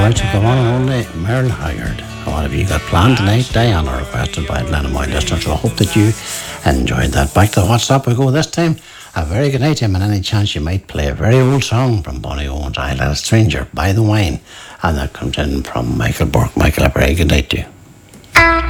Alright, so come on only Merle Haggard. What have you got planned tonight? Diana requested by Atlanta My listeners, so I hope that you enjoyed that. Back to the WhatsApp we go this time. A very good night to him, and any chance you might play a very old song from Bonnie Owens, I Let a Stranger by the Wine. And that comes in from Michael Burke. Michael, a very good night to you.